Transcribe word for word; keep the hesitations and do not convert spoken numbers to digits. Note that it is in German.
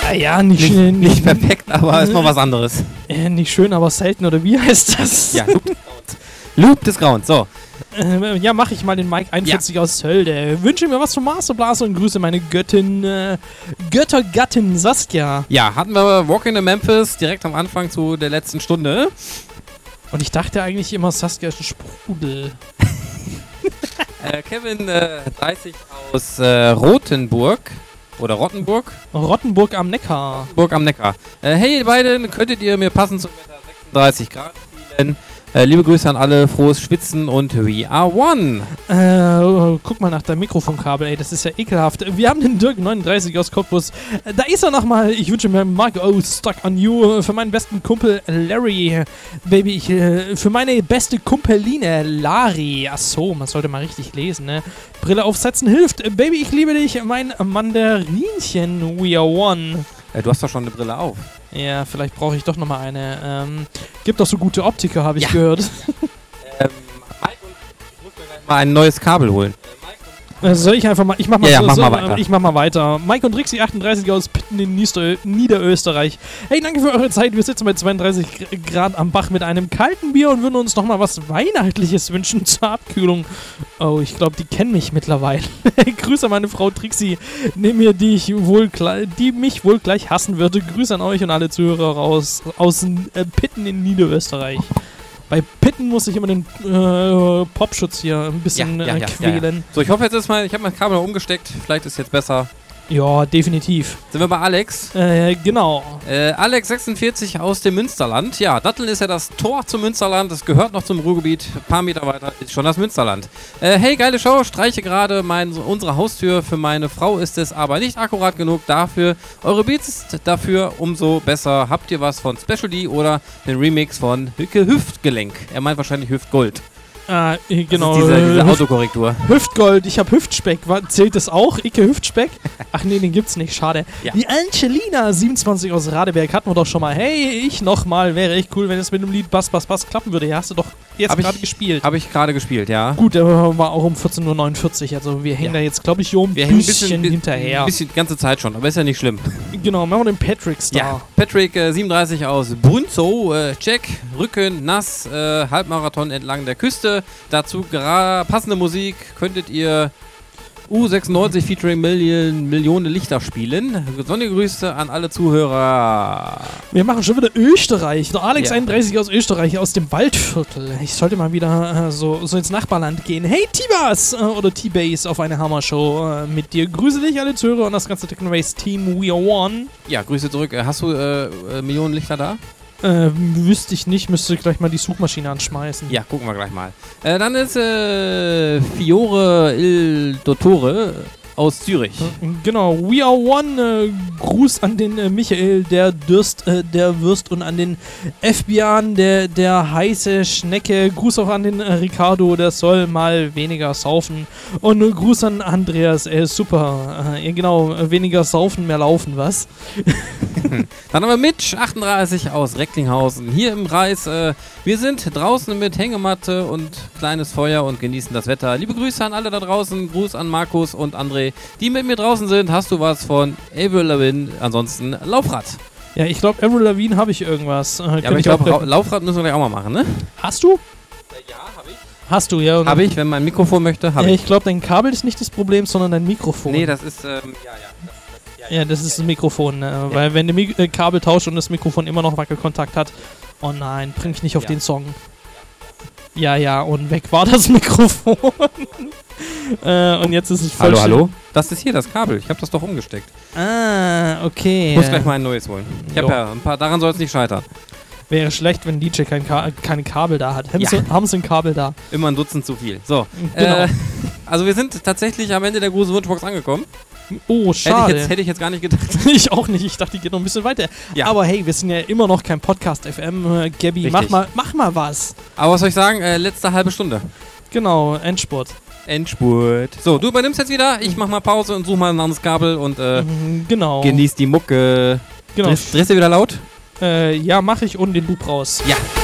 Ja, nicht, nicht, schön, nicht perfekt, aber ist mal was anderes. Äh, nicht schön, aber selten, oder wie heißt das? Ja, Loop des Grauens. Loop des Grauens, so. Äh, ja, mache ich mal den Mike einundvierzig ja. aus Sölde. Wünsche mir was zum Masterblaster und grüße meine Göttin, äh, Göttergattin Saskia. Ja, hatten wir Walking in Memphis direkt am Anfang zu der letzten Stunde. Und ich dachte eigentlich immer, Saskia ist ein Sprudel. äh, Kevin, äh, dreißig aus äh, Rothenburg. Oder Rottenburg? Rottenburg am Neckar. Rottenburg am Neckar. Äh, hey, ihr beiden, könntet ihr mir passend zum Wetter sechsunddreißig Grad spielen? Äh, liebe Grüße an alle, frohes Schwitzen und we are one. Äh, guck mal nach deinem Mikrofonkabel, ey, das ist ja ekelhaft. Wir haben den Dirk neununddreißig aus Cottbus. Äh, da ist er nochmal. Ich wünsche mir Mark O. Stuck on You. Für meinen besten Kumpel Larry. Baby, ich, äh, für meine beste Kumpeline Lari. Achso, man sollte mal richtig lesen, ne? Brille aufsetzen hilft. Äh, Baby, ich liebe dich. Mein Mandarinchen. We are one. Äh, du hast doch schon eine Brille auf. Ja, vielleicht brauche ich doch nochmal eine. Ähm, gibt doch so gute Optiker, habe ich ja. gehört. ähm, Mike und ich muss mir gleich mal ein neues Kabel holen. Äh, soll ich einfach mal, ich mach mal, ja, so, ja, mach so, mal weiter. Ich mach mal weiter. Mike und Rixi achtunddreißig aus Pitten in Niester- Niederösterreich. Hey, danke für eure Zeit. Wir sitzen bei zweiunddreißig Grad am Bach mit einem kalten Bier und würden uns nochmal was Weihnachtliches wünschen zur Abkühlung. Oh, ich glaube, die kennen mich mittlerweile. Grüße an meine Frau Trixi, neben mir, die, ich wohl die mich wohl gleich hassen würde. Grüße an euch und alle Zuhörer aus, aus äh, Pitten in Niederösterreich. Bei Pitten muss ich immer den äh, Popschutz hier ein bisschen ja, ja, äh, ja, quälen. Ja, ja. So, ich hoffe jetzt ist mal, ich habe mein Kabel noch umgesteckt. Vielleicht ist jetzt besser. Ja, definitiv. Sind wir bei Alex? Äh, genau. Äh, Alex sechsundvierzig aus dem Münsterland. Ja, Datteln ist ja das Tor zum Münsterland. Das gehört noch zum Ruhrgebiet. Ein paar Meter weiter ist schon das Münsterland. Äh, hey, geile Show. Streiche gerade mein, unsere Haustür. Für meine Frau ist es aber nicht akkurat genug dafür. Eure Beats dafür umso besser. Habt ihr was von Special D oder den Remix von Hücke Hüftgelenk? Er meint wahrscheinlich Hüftgold. Ah, genau. Das ist diese, diese Hüft- Autokorrektur. Hüftgold, ich hab Hüftspeck. War, zählt das auch? Icke Hüftspeck? Ach nee, den gibt's nicht, schade. Ja. Die Angelina, siebenundzwanzig aus Radeberg, hatten wir doch schon mal. Hey, ich nochmal. Wäre echt cool, wenn es mit dem Lied Bass, Bass, Bass klappen würde. Ja, hast du doch jetzt gerade gespielt. Habe ich gerade gespielt, ja. Gut, der war auch um vierzehn Uhr neunundvierzig. Also wir hängen ja. da jetzt, glaube ich, hier um wir ein bisschen, bisschen hinterher. Ein bisschen, die ganze Zeit schon, aber ist ja nicht schlimm. Genau, machen wir den Patrick-Star. Ja, Patrick, äh, siebenunddreißig aus Brunzow, äh, check, Rücken, nass, äh, Halbmarathon entlang der Küste. Dazu gra- passende Musik könntet ihr U sechsundneunzig featuring Million, Millionen Lichter spielen. Sonnige Grüße an alle Zuhörer. Wir machen schon wieder Österreich. Der Alex Ja. einunddreißig aus Österreich, aus dem Waldviertel. Ich sollte mal wieder äh, so, so ins Nachbarland gehen. Hey Tibas äh, oder T-Base auf eine Hammer-Show äh, mit dir. Grüße dich alle Zuhörer und das ganze Techno Race Team. We are one. Ja, Grüße zurück. Äh, Hast du äh, äh, Millionen Lichter da? Äh, wüsste ich nicht, müsste gleich mal die Suchmaschine anschmeißen. Ja, gucken wir gleich mal. Äh, dann ist äh, Fiore Il Dottore aus Zürich. Genau, We Are One. Äh, Gruß an den äh, Michael, der Durst, äh, der Würst und an den F B I, der, der heiße Schnecke. Gruß auch an den äh, Ricardo, der soll mal weniger saufen. Und äh, Gruß an Andreas, er ist super. Äh, genau, äh, weniger saufen, mehr laufen, was? Dann haben wir Mitch, achtunddreißig aus Recklinghausen, hier im Reis. Äh, wir sind draußen mit Hängematte und kleines Feuer und genießen das Wetter. Liebe Grüße an alle da draußen, Gruß an Markus und André, die mit mir draußen sind. Hast du was von Avril Lavigne? Ansonsten Laufrad. Ja, ich glaube, Avril Lavigne habe ich irgendwas. Äh, Ja, aber ich glaube, Laufrad müssen wir gleich auch mal machen, ne? Hast du? Ja, habe ich. Hast du, ja. Habe ich, wenn mein Mikrofon möchte, habe ja, ich. ich glaube, dein Kabel ist nicht das Problem, sondern dein Mikrofon. Nee, das ist, ähm, ja, ja. Ja, das ist das Mikrofon, äh, ja. Weil wenn du Mik- äh, Kabel tauscht und das Mikrofon immer noch Wackelkontakt hat, oh nein, bring mich nicht auf ja. den Song. Ja, ja, und weg war das Mikrofon. äh, und jetzt ist es voll Hallo, schön. hallo? Das ist hier das Kabel. Ich habe das doch umgesteckt. Ah, okay. Ich muss gleich mal ein neues holen. Ich habe ja ein paar, daran soll es nicht scheitern. Wäre schlecht, wenn D J kein, Ka- kein Kabel da hat. Haben, Ja. sie, haben sie ein Kabel da? Immer ein Dutzend zu viel. So, Genau. äh, also wir sind tatsächlich am Ende der großen Wunschbox angekommen. Oh, Hätte schade. ich, jetzt, hätte ich jetzt gar nicht gedacht. Ich auch nicht. Ich dachte, die geht noch ein bisschen weiter. Ja. Aber hey, wir sind ja immer noch kein Podcast F M. Äh, Gabby, mach Richtig. mal, mach mal was. Aber was soll ich sagen? Äh, letzte halbe Stunde. Genau, Endspurt. Endspurt. So, du übernimmst jetzt wieder. Ich mach mal Pause und suche mal ein anderes Kabel und äh, Mhm, genau. genieß die Mucke. Genau. Drehst, drehst du wieder laut? Äh, ja, mach ich und den Loop raus. Ja.